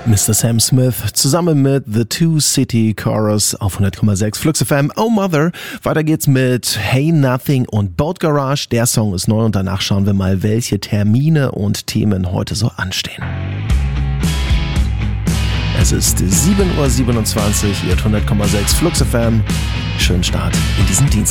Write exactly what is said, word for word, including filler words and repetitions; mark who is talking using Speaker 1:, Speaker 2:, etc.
Speaker 1: Mister Sam Smith zusammen mit The Two City Chorus auf hundert Komma sechs Flux F M. Oh Mother. Weiter geht's mit Hey Nothing und Boat Garage. Der Song ist neu und danach schauen wir mal, welche Termine und Themen heute so anstehen. Es ist sieben Uhr siebenundzwanzig, ihr hört hundert Komma sechs Flux F M. Schönen Start in diesen Dienstag.